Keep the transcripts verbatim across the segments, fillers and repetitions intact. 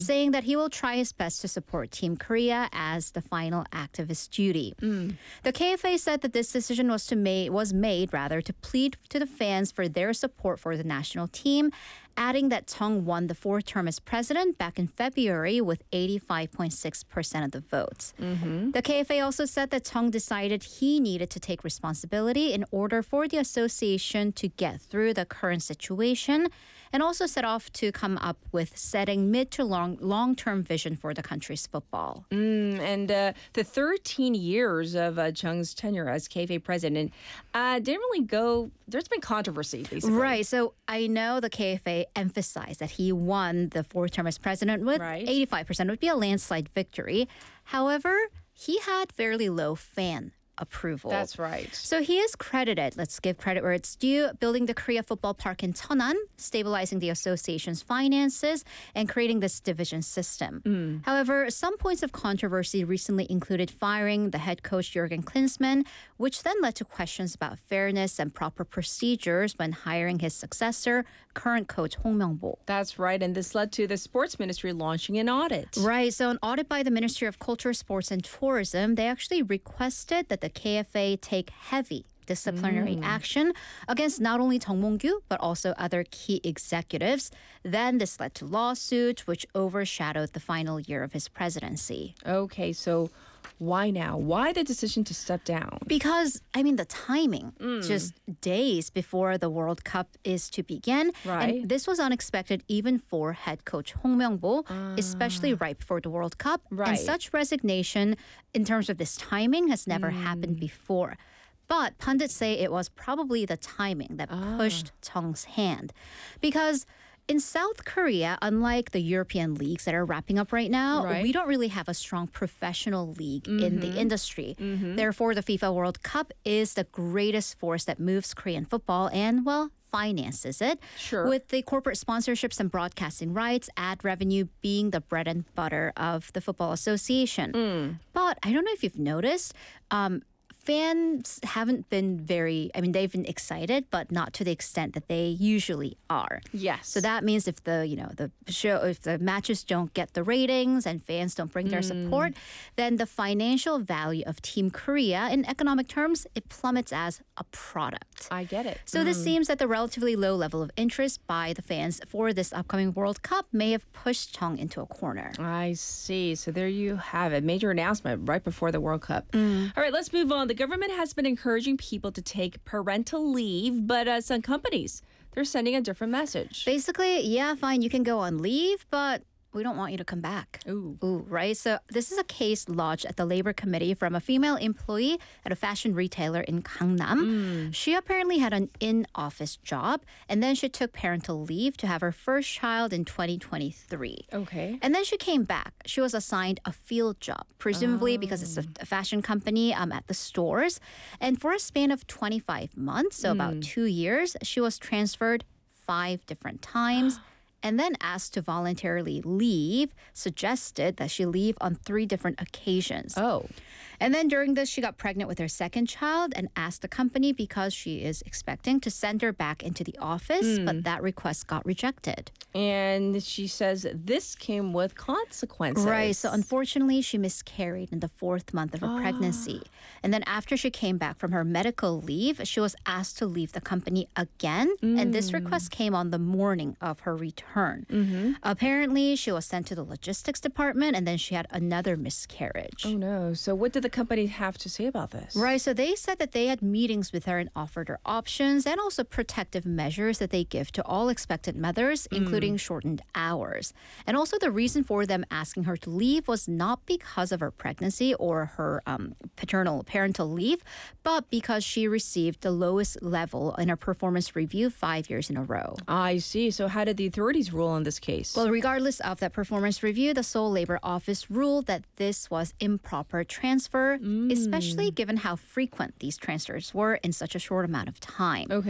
saying that he will try his best to support Team Korea as the final act of his duty. Mm. The K F A said that this decision was to made was made rather to plead to the fans for their support for the national team, adding that Chung won the fourth term as president back in February with eighty-five point six percent of the votes. Mm-hmm. The K F A also said that Chung decided he needed to take responsibility in order for the association to get through the current situation, and also set off to come up with setting mid to long long-term vision for the country's football. Mm, and uh, the thirteen years of uh, Chung's tenure as K F A president uh, didn't really go. There's been controversy, basically. Right. So I know the K F A emphasized that he won the fourth term as president with Right. eighty-five percent. It would be a landslide victory. However, he had fairly low fan approval. That's right. So he is credited, let's give credit where it's due, building the Korea Football Park in Cheonan, stabilizing the association's finances, and creating this division system. Mm. However, some points of controversy recently included firing the head coach Jurgen Klinsmann, which then led to questions about fairness and proper procedures when hiring his successor, current coach Hong Myung-bo. That's right. And this led to the sports ministry launching an audit. Right. So an audit by the Ministry of Culture, Sports and Tourism, they actually requested that the K F A take heavy disciplinary Mm. action against not only Chung Mong-gyu, but also other key executives. Then this led to lawsuits, which overshadowed the final year of his presidency. Okay, so why now? Why the decision to step down? Because, I mean, the timing, Mm. just days before the World Cup is to begin. Right. And this was unexpected even for head coach Hong Myung-bo, especially right before the World Cup. And Right. such resignation in terms of this timing has never happened before. But pundits say it was probably the timing that pushed Chung's hand. Because in South Korea, unlike the European leagues that are wrapping up right now, Right. we don't really have a strong professional league in the industry. Therefore, the FIFA World Cup is the greatest force that moves Korean football and, well, finances it. Sure. With the corporate sponsorships and broadcasting rights, ad revenue being the bread and butter of the Football Association. Mm. But I don't know if you've noticed, um, fans haven't been very, I mean, they've been excited, but not to the extent that they usually are. Yes. So that means if the, you know, the show, if the matches don't get the ratings and fans don't bring their support, then the financial value of Team Korea in economic terms, it plummets as a product. I get it. So this seems that the relatively low level of interest by the fans for this upcoming World Cup may have pushed Chung into a corner. I see. So there you have it. Major announcement right before the World Cup. All right, let's move on. The government has been encouraging people to take parental leave, but uh, some companies, they're sending a different message. Basically, yeah, fine, you can go on leave, but we don't want you to come back. Ooh. Ooh, right? So this is a case lodged at the Labor Committee from a female employee at a fashion retailer in Gangnam. She apparently had an in-office job, and then she took parental leave to have her first child in twenty twenty-three. Okay. And then she came back. She was assigned a field job, presumably because it's a, a fashion company um, at the stores. And for a span of twenty-five months, so about two years, she was transferred five different times. And then asked to voluntarily leave, suggested that she leave on three different occasions. Oh. And then during this, she got pregnant with her second child and asked the company, because she is expecting, to send her back into the office, but that request got rejected. And she says this came with consequences. Right. So unfortunately, she miscarried in the fourth month of her pregnancy. And then after she came back from her medical leave, she was asked to leave the company again. And this request came on the morning of her return. Apparently, she was sent to the logistics department, and then she had another miscarriage. Oh, no. So what did the company have to say about this? Right, so they said that they had meetings with her and offered her options and also protective measures that they give to all expectant mothers, including shortened hours. And also the reason for them asking her to leave was not because of her pregnancy or her um, paternal parental leave, but because she received the lowest level in her performance review five years in a row. I see. So how did the authorities rule on this case? Well, regardless of that performance review, the Seoul Labor Office ruled that this was improper transfer, especially given how frequent these transfers were in such a short amount of time. Okay.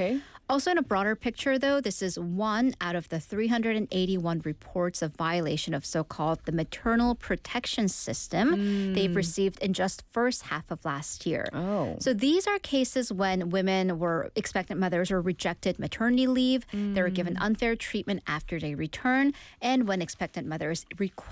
Also, in a broader picture, though, this is one out of the three hundred eighty-one reports of violation of so-called the maternal protection system mm. they've received in just first half of last year. Oh. So these are cases when women were expectant mothers were rejected maternity leave, mm. they were given unfair treatment after they return, and when expectant mothers require